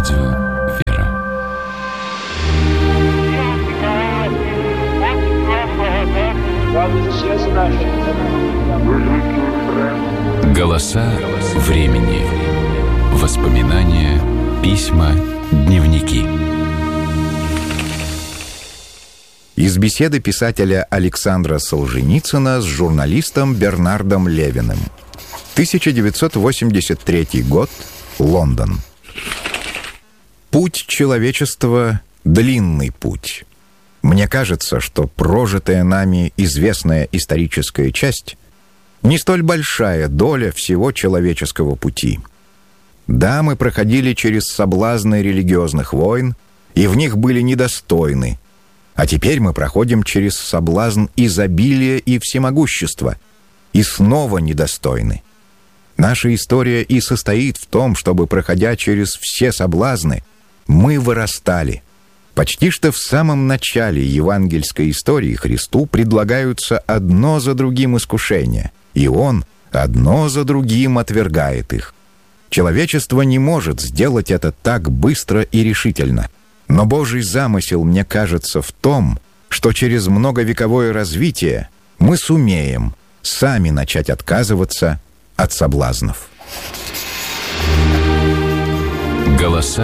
Радио «Вера». Голоса времени. Воспоминания, письма, дневники. Из беседы писателя Александра Солженицына с журналистом Бернардом Левиным. 1983 год. Лондон. Путь человечества — длинный путь. Мне кажется, что прожитая нами известная историческая часть не столь большая доля всего человеческого пути. Да, мы проходили через соблазны религиозных войн, и в них были недостойны. А теперь мы проходим через соблазн изобилия и всемогущества, и снова недостойны. Наша история и состоит в том, чтобы, проходя через все соблазны, мы вырастали. Почти что в самом начале евангельской истории Христу предлагаются одно за другим искушения, и Он одно за другим отвергает их. Человечество не может сделать это так быстро и решительно. Но Божий замысел, мне кажется, в том, что через многовековое развитие мы сумеем сами начать отказываться от соблазнов. Голоса